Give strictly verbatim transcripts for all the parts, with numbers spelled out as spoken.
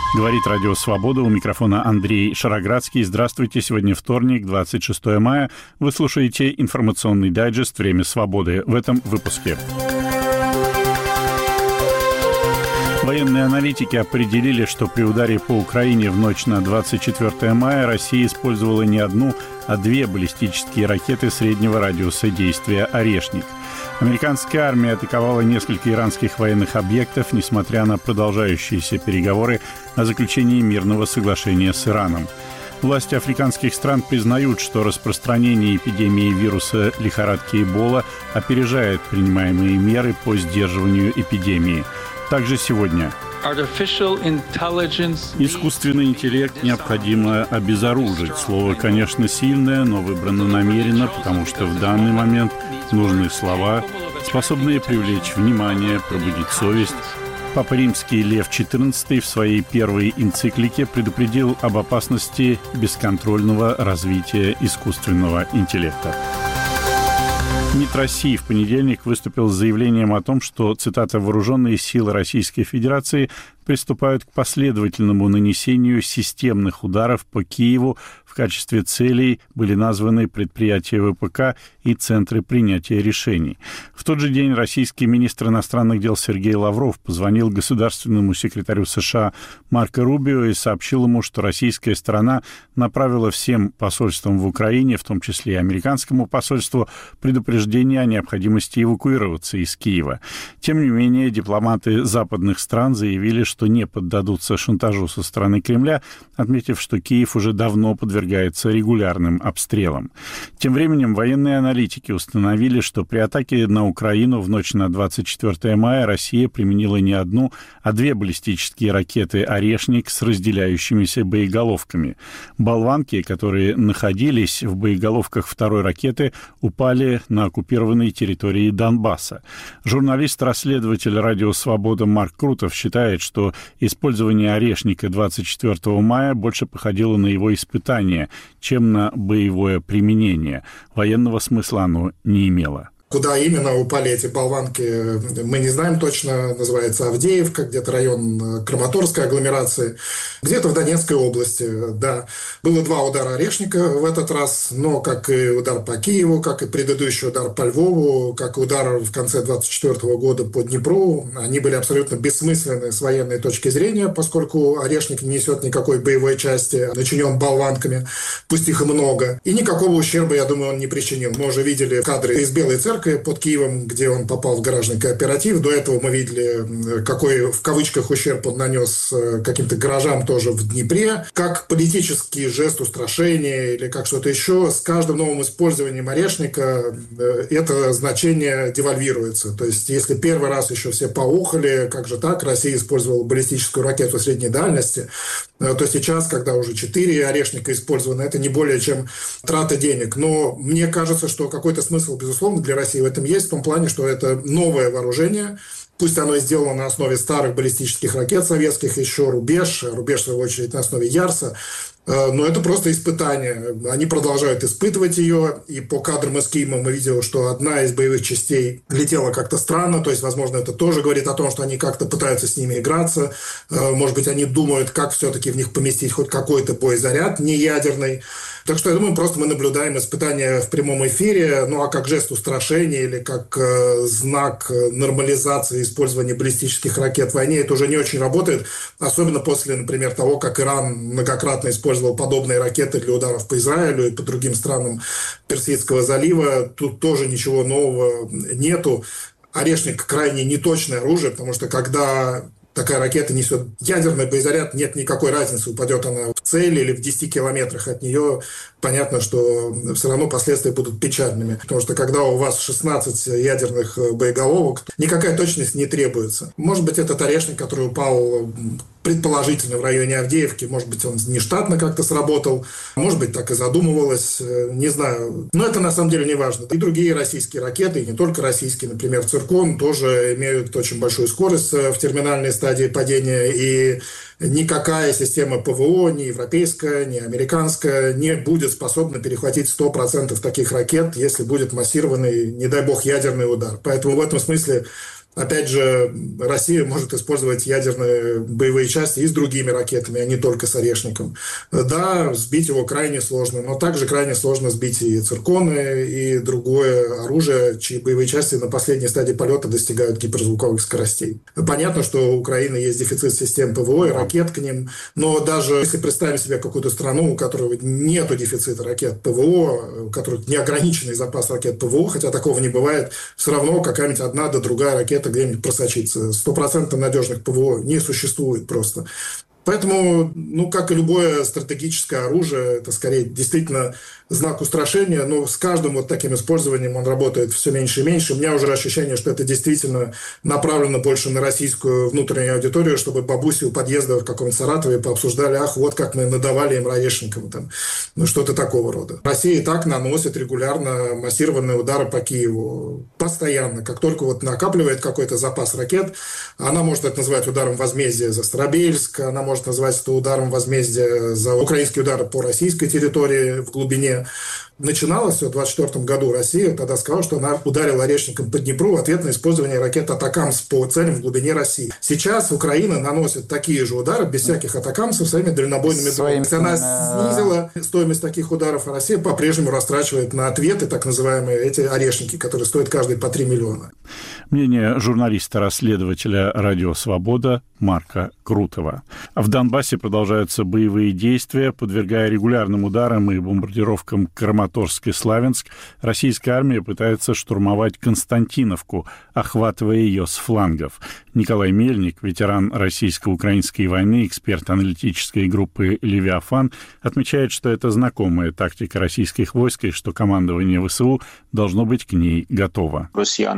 Говорит Радио Свобода, у микрофона Андрей Шароградский. Здравствуйте, сегодня вторник, двадцать шестое мая. Вы слушаете информационный дайджест «Время свободы». В этом выпуске. Военные аналитики определили, что при ударе по Украине в ночь на двадцать четвёртое мая Россия использовала не одну, а две баллистические ракеты среднего радиуса действия «Орешник». Американская армия атаковала несколько иранских военных объектов, несмотря на продолжающиеся переговоры о заключении мирного соглашения с Ираном. Власти африканских стран признают, что распространение эпидемии вируса лихорадки Эбола опережает принимаемые меры по сдерживанию эпидемии. Также сегодня искусственный интеллект необходимо обезоружить. Слово, конечно, сильное, но выбрано намеренно, потому что в данный момент нужны слова, способные привлечь внимание, пробудить совесть. Папа Римский Лев четырнадцатый в своей первой энциклике предупредил об опасности бесконтрольного развития искусственного интеллекта. МИД России в понедельник выступил с заявлением о том, что, цитата, «вооруженные силы Российской Федерации приступают к последовательному нанесению системных ударов по Киеву. В качестве целей были названы предприятия ВПК и центры принятия решений». В тот же день российский министр иностранных дел Сергей Лавров позвонил государственному секретарю США Марко Рубио и сообщил ему, что российская сторона направила всем посольствам в Украине, в том числе и американскому посольству, предупреждение о необходимости эвакуироваться из Киева. Тем не менее, дипломаты западных стран заявили, что не поддадутся шантажу со стороны Кремля, отметив, что Киев уже давно подвергается регулярным обстрелам. Тем временем военные аналитики установили, что при атаке на Украину в ночь на двадцать четвёртое мая Россия применила не одну, а две баллистические ракеты «Орешник» с разделяющимися боеголовками. Болванки, которые находились в боеголовках второй ракеты, упали на оккупированной территории Донбасса. Журналист-расследователь «Радио Свобода» Марк Крутов считает, что использование «Орешника» двадцать четвёртого мая больше походило на его испытание, чем на боевое применение. Военного смысла оно не имело. Куда именно упали эти болванки, мы не знаем точно. Называется Авдеевка, где-то район Краматорской агломерации, где-то в Донецкой области, да. Было два удара «Орешника» в этот раз, но как и удар по Киеву, как и предыдущий удар по Львову, как и удар в конце двадцать четвёртого года по Днепру, они были абсолютно бессмысленны с военной точки зрения, поскольку «Орешник» не несет никакой боевой части, начинен болванками, пусть их и много. И никакого ущерба, я думаю, он не причинил. Мы уже видели кадры из Белой церкви под Киевом, где он попал в гаражный кооператив. До этого мы видели, какой в кавычках ущерб он нанес каким-то гаражам тоже в Днепре. Как политический жест устрашения или как что-то еще, с каждым новым использованием «Орешника» это значение девальвируется. То есть, если первый раз еще все поухали, как же так, Россия использовала баллистическую ракету средней дальности, то сейчас, когда уже четыре «Орешника» использованы, это не более чем трата денег. Но мне кажется, что какой-то смысл, безусловно, для России в этом есть, в том плане, что это новое вооружение. Пусть оно и сделано на основе старых баллистических ракет советских, еще «Рубеж», «Рубеж», в свою очередь, на основе «Ярса». Но это просто испытание. Они продолжают испытывать ее. И по кадрам из Киева мы видели, что одна из боевых частей летела как-то странно. То есть, возможно, это тоже говорит о том, что они как-то пытаются с ними играться. Может быть, они думают, как все-таки в них поместить хоть какой-то боезаряд неядерный. Так что, я думаю, просто мы наблюдаем испытания в прямом эфире. Ну, а как жест устрашения или как знак нормализации использования баллистических ракет в войне, это уже не очень работает. Особенно после, например, того, как Иран многократно использовал подобные ракеты для ударов по Израилю и по другим странам Персидского залива. Тут тоже ничего нового нету. «Орешник» крайне неточное оружие, потому что когда такая ракета несет ядерный боезаряд, нет никакой разницы, упадет она в цель или в десяти километрах от нее. Понятно, что все равно последствия будут печальными, потому что когда у вас шестнадцать ядерных боеголовок, никакая точность не требуется. Может быть, этот «Орешник», который упал предположительно в районе Авдеевки, может быть, он нештатно как-то сработал, может быть, так и задумывалось, не знаю. Но это на самом деле не важно. И другие российские ракеты, и не только российские, например, «Циркон», тоже имеют очень большую скорость в терминальной стадии падения, и никакая система ПВО, ни европейская, ни американская, не будет способна перехватить сто процентов таких ракет, если будет массированный, не дай бог, ядерный удар. Поэтому в этом смысле Опять же, Россия может использовать ядерные боевые части и с другими ракетами, а не только с «Орешником». Да, сбить его крайне сложно, но также крайне сложно сбить и цирконы, и другое оружие, чьи боевые части на последней стадии полета достигают гиперзвуковых скоростей. Понятно, что у Украины есть дефицит систем ПВО и ракет к ним, но даже если представим себе какую-то страну, у которой нет дефицита ракет ПВО, у которой неограниченный запас ракет ПВО, хотя такого не бывает, все равно какая-нибудь одна да другая ракета где-нибудь просочится. Стопроцентно надежных ПВО не существует просто. Поэтому, ну, как и любое стратегическое оружие, это скорее действительно знак устрашения, но с каждым вот таким использованием он работает все меньше и меньше. У меня уже ощущение, что это действительно направлено больше на российскую внутреннюю аудиторию, чтобы бабуси у подъезда в каком-нибудь Саратове пообсуждали, ах, вот как мы надавали им «Орешником», там, ну, что-то такого рода. Россия и так наносит регулярно массированные удары по Киеву. Постоянно. Как только вот накапливает какой-то запас ракет, она может это называть ударом возмездия за Старобельск, она может назвать это ударом возмездия за украинские удары по российской территории в глубине. Начиналось все в двадцать четвёртом году. Россия тогда сказала, что она ударила «Орешником» по Днепру в ответ на использование ракет «Атакамс» по целям в глубине России. Сейчас Украина наносит такие же удары без всяких «Атакамсов» своими дальнобойными дронами. Она снизила стоимость таких ударов, а Россия по-прежнему растрачивает на ответы так называемые эти «Орешники», которые стоят каждый по три миллиона. Мнение журналиста-расследователя «Радио Свобода» Марка Крутова. В Донбассе продолжаются боевые действия. Подвергая регулярным ударам и бомбардировкам Краматорск и Славянск, российская армия пытается штурмовать Константиновку, охватывая ее с флангов. Николай Мельник, ветеран российско-украинской войны, эксперт аналитической группы «Левиафан», отмечает, что это знакомая тактика российских войск и что командование ВСУ должно быть к ней готово.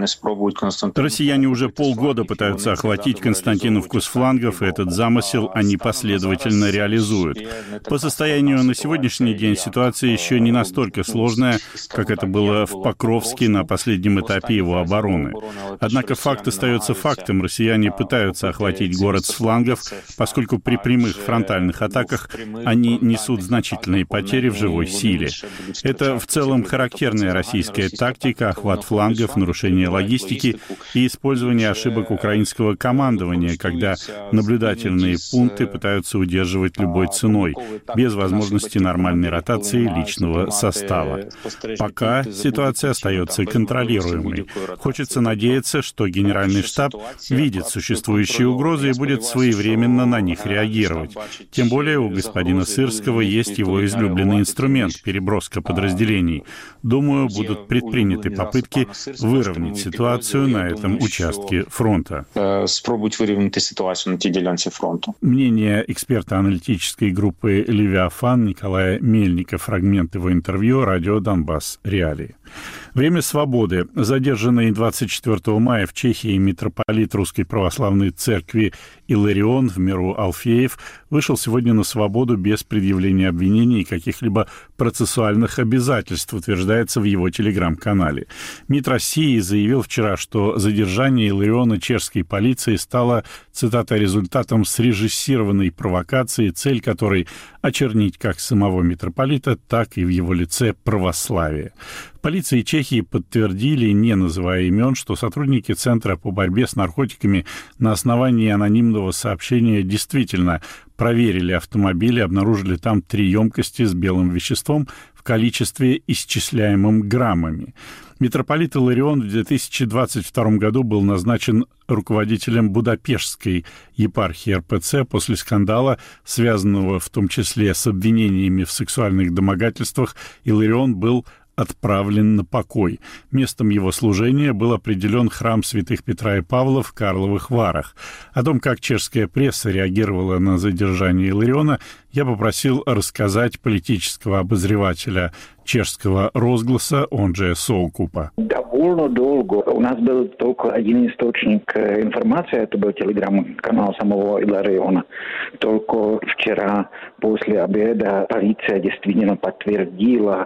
Россияне уже полгода пытаются охватить Константиновку с флангов, и этот замысел они последовательно реализуют. По состоянию на сегодняшний день ситуация еще не настолько сложная, как это было в Покровске на последнем этапе его обороны. Однако факт остается фактом. Россияне пытаются охватить город с флангов, поскольку при прямых фронтальных атаках они несут значительные потери в живой силе. Это в целом характерная российская тактика: охват флангов, нарушение логистики и использование ошибок украинского командования, когда наблюдательные пункты пытаются удерживать любой ценой, без возможности нормальной ротации личного состава. Пока ситуация остается контролируемой. Хочется надеяться, что Генеральный штаб видит существующие угрозы и будет своевременно на них реагировать. Тем более у господина Сырского есть его излюбленный инструмент — переброска подразделений. Думаю, будут предприняты попытки выровнять ситуацию на этом участке фронта. Спробують вирівняти ситуацію на тій ділянці фронту. Мнение эксперта аналитической группы «Левиафан» Николая Мельника. Фрагмент его интервью «Радио Донбасс. Реалии». Время свободы. Задержанный двадцать четвёртого мая в Чехии митрополит Русской Православной Церкви Иларион в миру Алфеев вышел сегодня на свободу без предъявления обвинений и каких-либо процессуальных обязательств, утверждается в его телеграм-канале. МИД России заявил вчера, что задержание Илариона чешской полиции стало, цитата, результатом срежиссированной провокации, цель которой очернить как самого митрополита, так и в его лице православие. В полиции Чехии подтвердили, не называя имен, что сотрудники Центра по борьбе с наркотиками на основании анонимного сообщения действительно проверили автомобиль и обнаружили там три емкости с белым веществом в количестве, исчисляемом граммами. Митрополит Иларион в две тысячи двадцать втором году был назначен руководителем Будапештской епархии эр пэ цэ после скандала, связанного в том числе с обвинениями в сексуальных домогательствах. Иларион был отправлен на покой. Местом его служения был определен храм святых Петра и Павла в Карловых Варах. О том, как чешская пресса реагировала на задержание Илариона, я попросил рассказать политического обозревателя чешского «Розгласа», он же Соукупа. Довольно долго. У нас был только один источник информации, это был телеграм-канал самого Илариона. Только вчера после обеда полиция действительно подтвердила,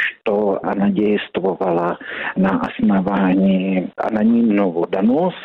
что она действовала на основании анонимного доноса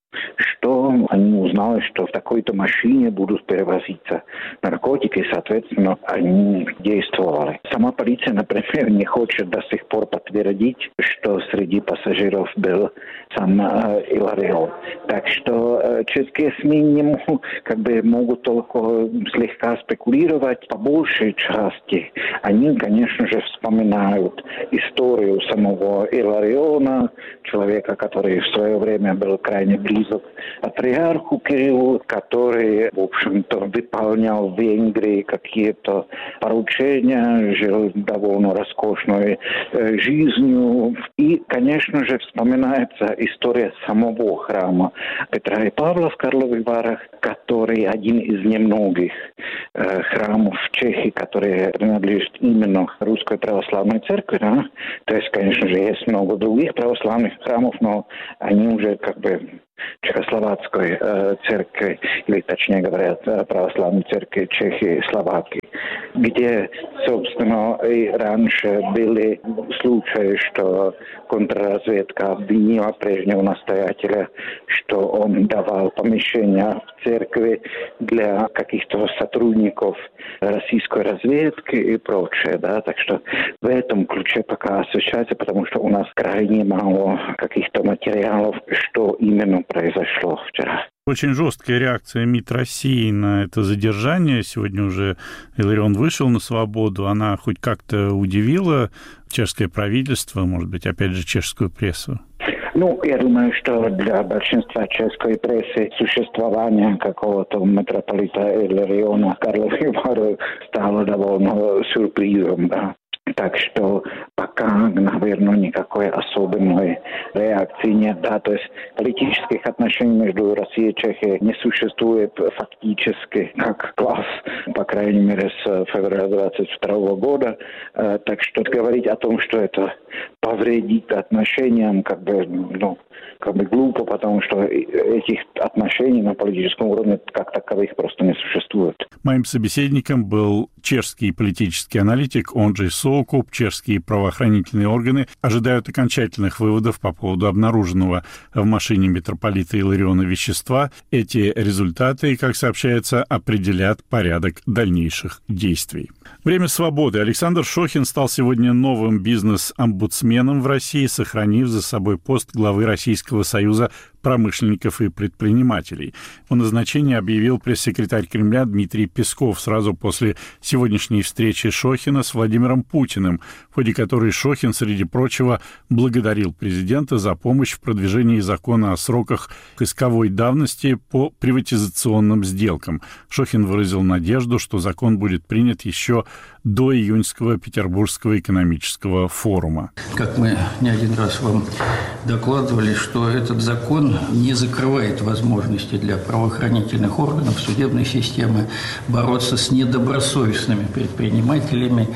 что они узнали, что в такой-то машине будут перевозиться наркотики, и, соответственно, они действовали. Сама полиция, например, не хочет до сих пор подтвердить, что среди пассажиров был сам э, Иларион. Так что э, чешские СМИ не могут, как бы, могут только слегка спекулировать. По большей части они, конечно же, вспоминают историю самого Илариона, человека, который в свое время был крайне близок патриарху Кириллу, который, в общем-то, выполнял в Венгрии какие-то поручения, жил довольно роскошной э, жизнью. И, конечно же, вспоминается история самого храма Петра и Павла в Карловых Варах, который один из немногих э, храмов в Чехии, который принадлежит именно Русской Православной Церкви. Да? То есть, конечно же, есть много других православных храмов, но они уже как бы Чехословацкой э, церкви, или точнее говоря, православной церкви Чехии и Словакии, где, собственно, и раньше были случаи, что контрразведка обвинила прежнего настоятеля, что он давал помещения в церкви для каких-то сотрудников российской разведки и прочее, да, так что в этом ключе пока освещается, потому что у нас крайне мало каких-то материалов, что именно произошло вчера. Очень жесткая реакция МИД России на это задержание. Сегодня уже Иларион вышел на свободу. Она хоть как-то удивила чешское правительство, может быть, опять же, чешскую прессу? Ну, я думаю, что для большинства чешской прессы существование какого-то митрополита Илариона Карловых Варов стало довольно сюрпризом, да. Так что пока, наверное, никакой особенной реакции нет. Да? То есть политических отношений между Россией и Чехией не существует фактически как класс, по крайней мере, с февраля двадцать второго года. Так что говорить о том, что это повредит отношениям, как бы, ну, как бы глупо, потому что этих отношений на политическом уровне как таковых просто не существует. Моим собеседником был чешский политический аналитик, он же Соукуп. Чешские правоохранительные органы ожидают окончательных выводов по поводу обнаруженного в машине митрополита Илариона вещества. Эти результаты, как сообщается, определят порядок дальнейших действий. Время свободы. Александр Шохин стал сегодня новым бизнес-омбудсменом в России, сохранив за собой пост главы Российского союза промышленников и предпринимателей. О назначении объявил пресс-секретарь Кремля Дмитрий Песков сразу после сегодняшней встречи Шохина с Владимиром Путиным, в ходе которой Шохин, среди прочего, благодарил президента за помощь в продвижении закона о сроках исковой давности по приватизационным сделкам. Шохин выразил надежду, что закон будет принят еще до июньского Петербургского экономического форума. Как мы не один раз вам докладывали, что этот закон не закрывает возможности для правоохранительных органов, судебной системы бороться с недобросовестными предпринимателями,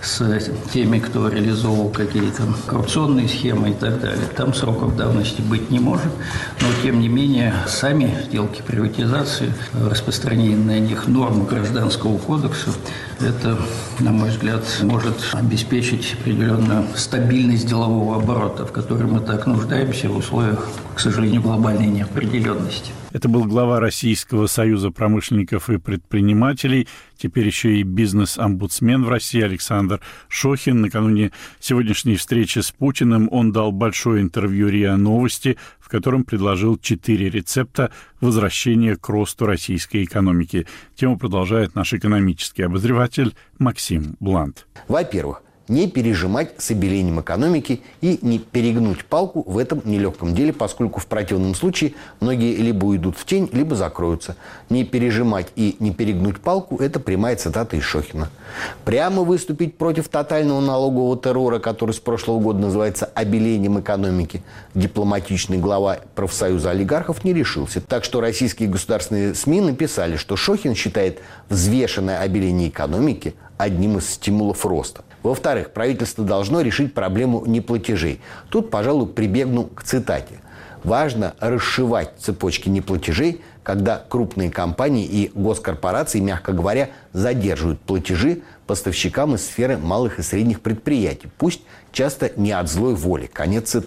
с теми, кто реализовывал какие-то коррупционные схемы и так далее. Там сроков давности быть не может, но, тем не менее, сами сделки приватизации, распространение на них норм Гражданского кодекса, это, на мой взгляд, может обеспечить определенную стабильность делового оборота, в которой мы так нуждаемся в условиях, к сожалению, глобальной неопределенности. Это был глава Российского союза промышленников и предпринимателей, теперь еще и бизнес-омбудсмен в России Александр Шохин. Накануне сегодняшней встречи с Путиным он дал большое интервью РИА Новости, в котором предложил четыре рецепта возвращения к росту российской экономики. Тему продолжает наш экономический обозреватель Максим Блант. Во-первых, не пережимать с обелением экономики и не перегнуть палку в этом нелегком деле, поскольку в противном случае многие либо уйдут в тень, либо закроются. Не пережимать и не перегнуть палку – это прямая цитата из Шохина. Прямо выступить против тотального налогового террора, который с прошлого года называется обелением экономики, дипломатичный глава профсоюза олигархов не решился. Так что российские государственные СМИ написали, что Шохин считает взвешенное обеление экономики одним из стимулов роста. Во-вторых, правительство должно решить проблему неплатежей. Тут, пожалуй, прибегну к цитате. Важно расшивать цепочки неплатежей, когда крупные компании и госкорпорации, мягко говоря, задерживают платежи поставщикам из сферы малых и средних предприятий. Пусть часто не от злой воли. Конец цитаты.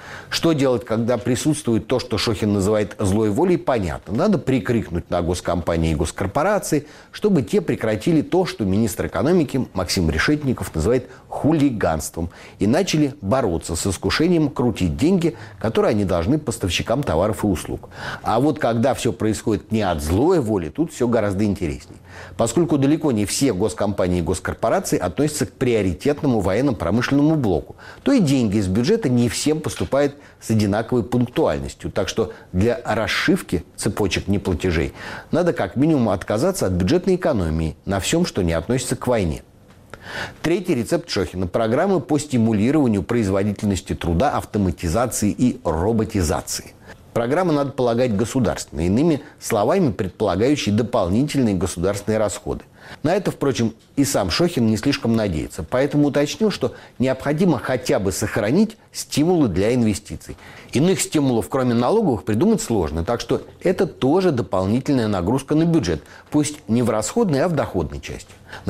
Что делать, когда присутствует то, что Шохин называет злой волей, понятно. Надо прикрикнуть на госкомпании и госкорпорации, чтобы те прекратили то, что министр экономики Максим Решетников называет хулиганством, и начали бороться с искушением крутить деньги, которые они должны поставщикам товаров и услуг. А вот когда все происходит не от злой воли, тут все гораздо интереснее. Поскольку далеко не все госкомпании и госкорпорации относятся к приоритетному военно-промышленному блоку, то и деньги из бюджета не всем поступают с одинаковой пунктуальностью. Так что для расшивки цепочек неплатежей надо как минимум отказаться от бюджетной экономии на всем, что не относится к войне. Третий рецепт Шохина – программы по стимулированию производительности труда, автоматизации и роботизации. Программы надо полагать государственные, иными словами, предполагающие дополнительные государственные расходы. На это, впрочем, и сам Шохин не слишком надеется, поэтому уточнил, что необходимо хотя бы сохранить стимулы для инвестиций. Иных стимулов, кроме налоговых, придумать сложно, так что это тоже дополнительная нагрузка на бюджет, пусть не в расходной, а в доходной части.